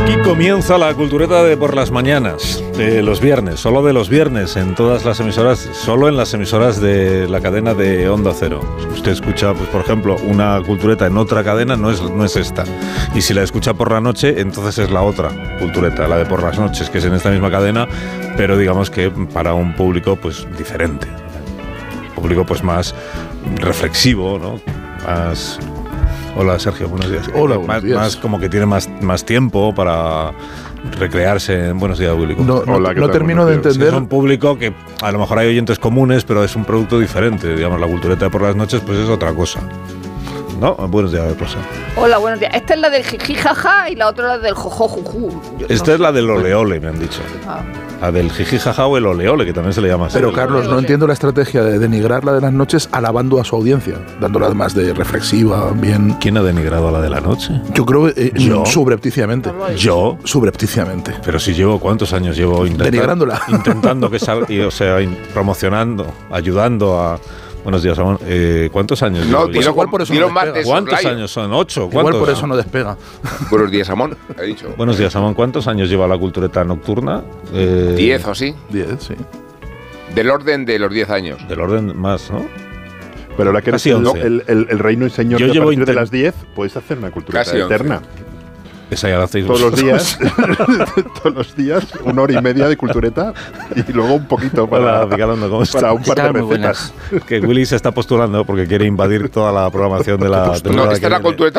Aquí comienza la cultureta de por las mañanas, de los viernes, solo de los viernes, en todas las emisoras, solo en las emisoras de la cadena de Onda Cero. Si usted escucha, pues, por ejemplo, una cultureta en otra cadena, no es esta. Y si la escucha por la noche, entonces es la otra cultureta, la de por las noches, que es en esta misma cadena, pero digamos que para un público pues diferente. Un público pues más reflexivo, ¿no? Más... Hola Sergio, buenos días. Hola, buenos días. Más como que tiene más tiempo para recrearse. Buenos días, Willy. Hola, no termino de entender. Es un público que a lo mejor hay oyentes comunes, pero es un producto diferente. Digamos, la cultureta de por las noches pues es otra cosa. ¿No? Buenos días, Rosa. Hola, buenos días. Esta es la del jiji jaja y la otra la del jojo juju. Esta es la del oleole, me han dicho. La del jiji jaja o el oleole, que también se le llama así. Pero Carlos, no entiendo la estrategia de denigrar la de las noches alabando a su audiencia, dándola más de reflexiva, bien. ¿Quién ha denigrado a la de la noche? Yo creo ¿Yo? Subrepticiamente. ¿Yo? Subrepticiamente. Pero si ¿cuántos años llevo denigrándola? Intentando que salga, o sea, promocionando, ayudando a... Buenos días, Ramón. ¿Cuántos años llevo? Pues igual por eso no despega. ¿Cuántos años son? ¿8? Igual por eso no despega. Buenos días, Ramón, he dicho. Buenos días, Ramón. ¿Cuántos años lleva la cultureta nocturna? 10 o así. 10, sí. Del orden de los 10 años. Del orden más, ¿no? Pero la que eres el reino y señor Yo que a llevo partir de las 10 puedes hacer una cultureta Casi eterna. Esa ya la hacéis todos vosotros. todos los días, 1 hora y media de cultureta y luego un poquito para un par de recetas. Que Willy se está postulando porque quiere invadir toda la programación de la No, esta es la cultureta